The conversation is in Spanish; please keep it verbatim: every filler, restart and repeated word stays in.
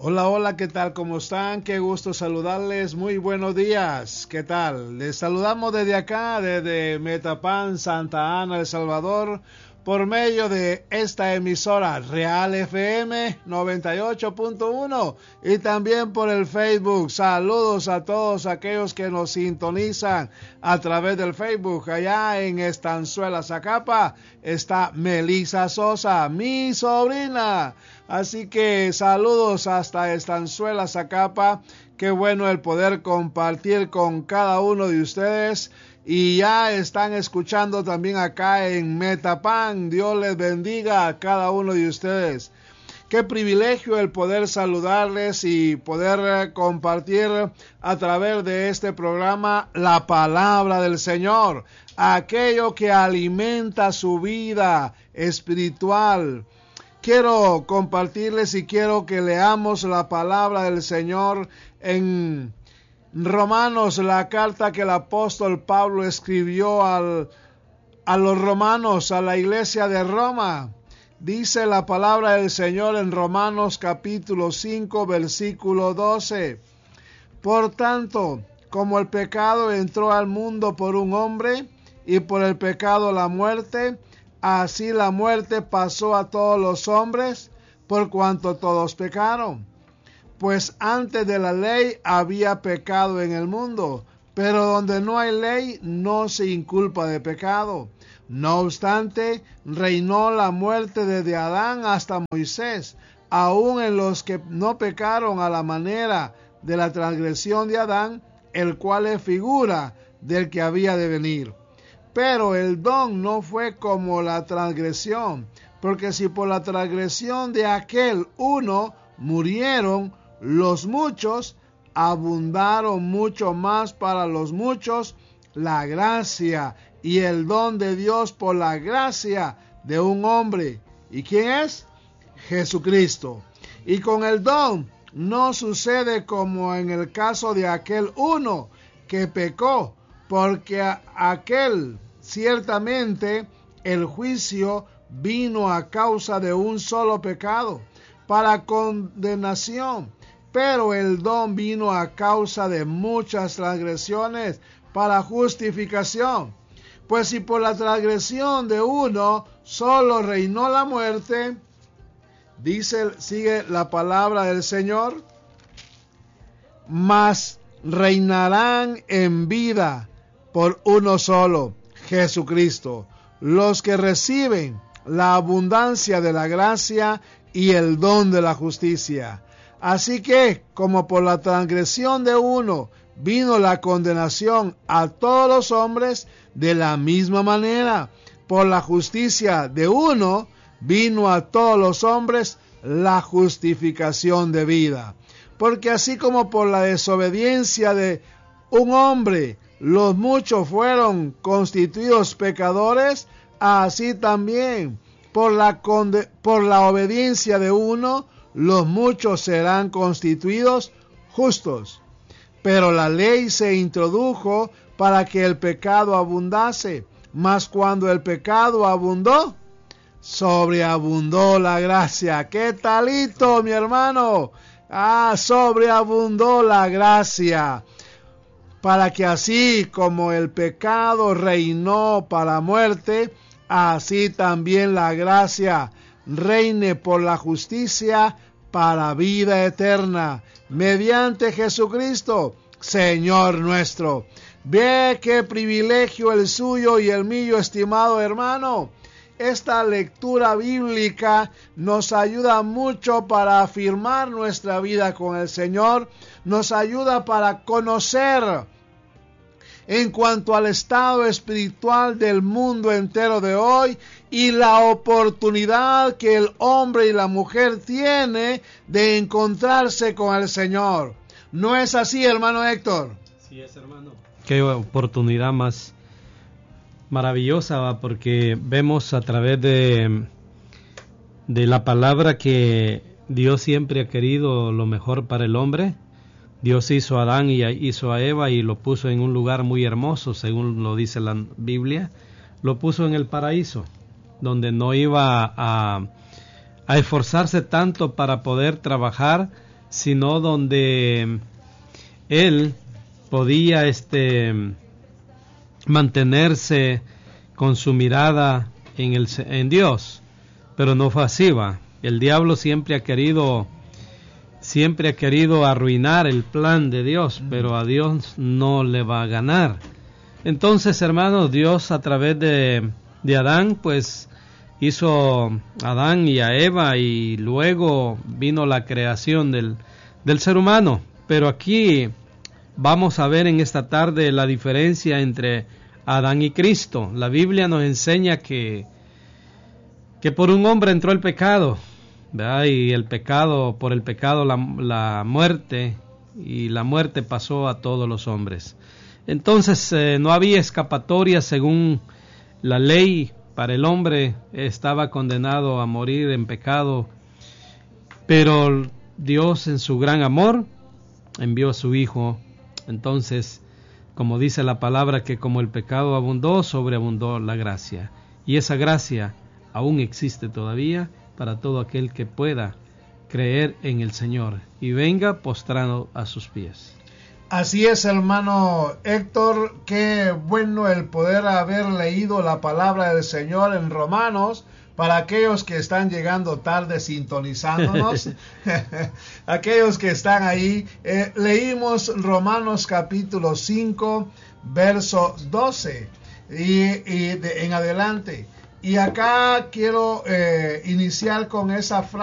Hola, hola, ¿qué tal? ¿Cómo están? Qué gusto saludarles. Muy buenos días. ¿Qué tal? Les saludamos desde acá, desde Metapan, Santa Ana, El Salvador, por medio de esta emisora Real F M noventa y ocho punto uno y también por el Facebook. Saludos a todos aquellos que nos sintonizan a través del Facebook. Allá en Estanzuela, Zacapa, está Melissa Sosa, mi sobrina. Así que saludos hasta Estanzuela, Zacapa. Qué bueno el poder compartir con cada uno de ustedes. Y ya están escuchando también acá en Metapan. Dios les bendiga a cada uno de ustedes. Qué privilegio el poder saludarles y poder compartir a través de este programa la palabra del Señor. Aquello que alimenta su vida espiritual. Quiero compartirles y quiero que leamos la palabra del Señor en Romanos, la carta que el apóstol Pablo escribió al, a los romanos, a la iglesia de Roma. Dice la palabra del Señor en Romanos capítulo cinco, versículo doce. Por tanto, como el pecado entró al mundo por un hombre, y por el pecado la muerte, así la muerte pasó a todos los hombres, por cuanto todos pecaron. Pues antes de la ley había pecado en el mundo, pero donde no hay ley no se inculpa de pecado. No obstante, reinó la muerte desde Adán hasta Moisés, aun en los que no pecaron a la manera de la transgresión de Adán, el cual es figura del que había de venir. Pero el don no fue como la transgresión, porque si por la transgresión de aquel uno murieron los muchos, abundaron mucho más para los muchos la gracia y el don de Dios por la gracia de un hombre. ¿Y quién es? Jesucristo. Y con el don no sucede como en el caso de aquel uno que pecó, porque aquel ciertamente el juicio vino a causa de un solo pecado, para condenación, pero el don vino a causa de muchas transgresiones para justificación. Pues si por la transgresión de uno solo reinó la muerte, dice, sigue la palabra del Señor, mas reinarán en vida por uno solo, Jesucristo, los que reciben la abundancia de la gracia y el don de la justicia. Así que, como por la transgresión de uno vino la condenación a todos los hombres, de la misma manera, por la justicia de uno vino a todos los hombres la justificación de vida. Porque así como por la desobediencia de un hombre los muchos fueron constituidos pecadores, así también por la, conde- por la obediencia de uno los muchos serán constituidos justos. Pero la ley se introdujo para que el pecado abundase, mas cuando el pecado abundó, sobreabundó la gracia. ¿Qué talito, mi hermano? Ah, sobreabundó la gracia. Para que así como el pecado reinó para muerte, así también la gracia reine por la justicia para vida eterna, mediante Jesucristo, Señor nuestro. Ve qué privilegio el suyo y el mío, estimado hermano. Esta lectura bíblica nos ayuda mucho para afirmar nuestra vida con el Señor, nos ayuda para conocer en cuanto al estado espiritual del mundo entero de hoy y la oportunidad que el hombre y la mujer tiene de encontrarse con el Señor. ¿No es así, hermano Héctor? Sí es, hermano. Qué oportunidad más maravillosa, ¿va? Porque vemos a través de, de la palabra que Dios siempre ha querido lo mejor para el hombre. Dios hizo a Adán y hizo a Eva y lo puso en un lugar muy hermoso, según lo dice la Biblia. Lo puso en el paraíso, donde no iba a, a esforzarse tanto para poder trabajar, sino donde él podía este, mantenerse con su mirada en, el, en Dios, pero no fue así, va. El diablo siempre ha querido, siempre ha querido arruinar el plan de Dios, pero a Dios no le va a ganar. Entonces, hermanos, Dios a través de, de Adán, pues hizo a Adán y a Eva, y luego vino la creación del, del ser humano. Pero aquí vamos a ver en esta tarde la diferencia entre Adán y Cristo. La Biblia nos enseña que, que por un hombre entró el pecado, ¿verdad? Y el pecado, por el pecado la, la muerte, y la muerte pasó a todos los hombres. Entonces eh, no había escapatoria según la ley. Para el hombre estaba condenado a morir en pecado, pero Dios en su gran amor envió a su Hijo. Entonces, como dice la palabra, que como el pecado abundó, sobreabundó la gracia, y esa gracia aún existe todavía para todo aquel que pueda creer en el Señor y venga postrado a sus pies. Así es, hermano Héctor, qué bueno el poder haber leído la palabra del Señor en Romanos. Para aquellos que están llegando tarde sintonizándonos, aquellos que están ahí, eh, leímos Romanos capítulo cinco, verso doce y, y de, en adelante. Y acá quiero eh, iniciar con esa frase.